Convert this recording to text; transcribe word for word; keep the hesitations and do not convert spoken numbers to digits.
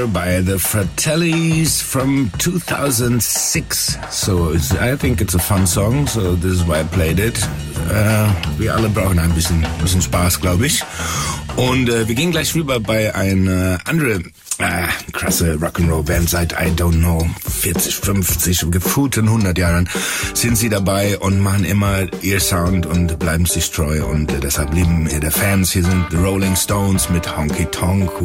by the Fratellis from two thousand six. So it's, I think it's a fun song, so this is why I played it. Äh, wir alle brauchen ein bisschen, bisschen Spaß, glaube ich. Und äh, wir gehen gleich rüber bei einer anderen äh, krasse Rock'n'Roll-Band seit, I don't know, vierzig, fünfzig, gefühlten hundert Jahren sind sie dabei und machen immer ihr Sound und bleiben sich treu. Und äh, deshalb lieben wir die Fans. Hier sind The Rolling Stones mit Honky Tonk.